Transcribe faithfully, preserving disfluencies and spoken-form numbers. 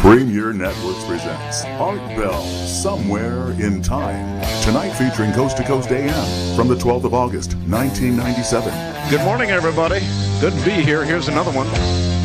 Premier Networks presents Art Bell, Somewhere in Time. Tonight featuring Coast to Coast A M from the twelfth of August, nineteen ninety-seven. Good morning, everybody. Good to be here. Here's another one.